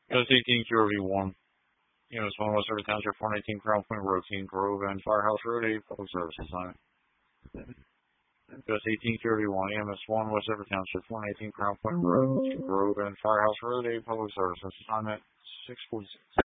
US 18 QRV1. US 1 West River Township 419 Crown Point Road, Teen Grove and Firehouse Road, a public service assignment. US 18 QRV1, EMS 1 West River Township 419 Crown Point Road, Teen Grove and Firehouse Road, a public service assignment. 646.